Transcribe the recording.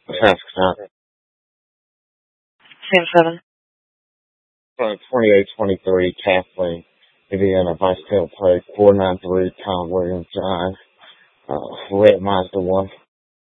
Task Center. Sam 7. 2823 Kathleen, Indiana, Vice Tail Plate, 493 Tom Williams Drive, Red Mazda 1.